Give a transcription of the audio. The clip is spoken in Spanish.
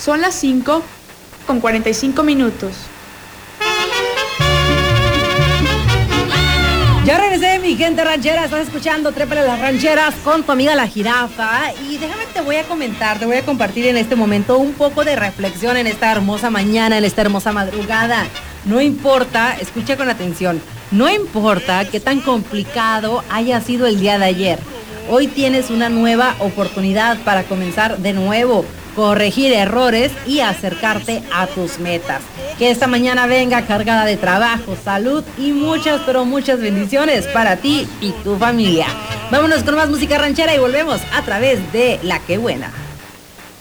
Son las 5:45. Ya regresé, mi gente ranchera. Estás escuchando Trépale las Rancheras con tu amiga La Jirafa. Y déjame, te voy a compartir en este momento un poco de reflexión en esta hermosa mañana, en esta hermosa madrugada. No importa, escucha con atención, no importa qué tan complicado haya sido el día de ayer. Hoy tienes una nueva oportunidad para comenzar de nuevo, corregir errores y acercarte a tus metas. Que esta mañana venga cargada de trabajo, salud y muchas, pero muchas bendiciones para ti y tu familia. Vámonos con más música ranchera y volvemos a través de La Que Buena.